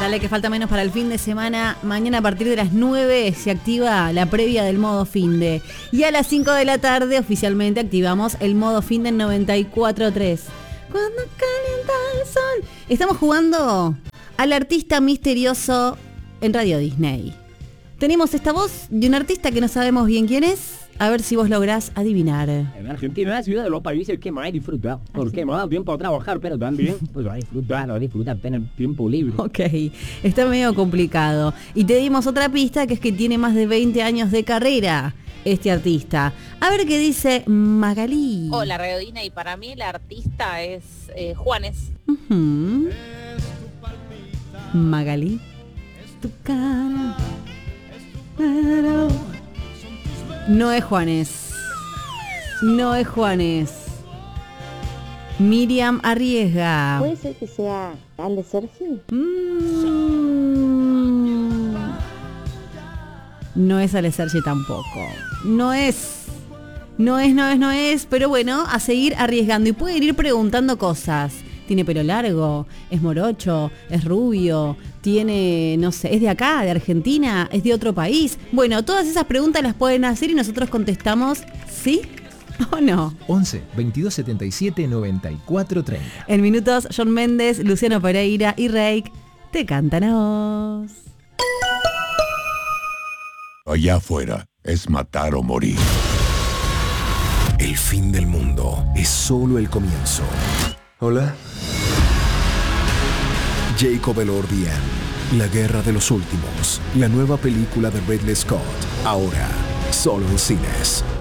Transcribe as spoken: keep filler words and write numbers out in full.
Dale que falta menos para el fin de semana. Mañana a partir de las nueve se activa la previa del modo finde. Y a las cinco de la tarde oficialmente activamos el modo finde en noventa y cuatro punto tres. Cuando calienta el sol. Estamos jugando al artista misterioso en Radio Disney. Tenemos esta voz de un artista que no sabemos bien quién es. A ver si vos lográs adivinar. En Argentina es la ciudad de los países que más disfruta. Porque me ha dado tiempo a trabajar, pero también pues a disfrutar, a disfrutar, tener tiempo libre. Ok, está medio complicado. Y te dimos otra pista, que es que tiene más de veinte años de carrera este artista. A ver qué dice Magalí. Hola, Radio Disney. Y para mí el artista es eh, Juanes. Uh-huh. Magalí. Tu cara. Pero... No es Juanes. No es Juanes. Miriam arriesga. ¿Puede ser que sea Ale Sergi? Mm. No es Ale Sergi tampoco. No es. No es, no es, no es. Pero bueno, a seguir arriesgando. Y pueden ir preguntando cosas. Tiene pelo largo, es morocho, es rubio, tiene, no sé, es de acá, de Argentina, es de otro país. Bueno, todas esas preguntas las pueden hacer y nosotros contestamos sí o no. once, veintidós setenta y siete, noventa y cuatro treinta. En minutos, John Méndez, Luciano Pereira y Reik te cantan a vos. Allá afuera es matar o morir. El fin del mundo es solo el comienzo. Hola. Jacob Elordi en La Guerra de los Últimos, la nueva película de Ridley Scott, ahora solo en cines.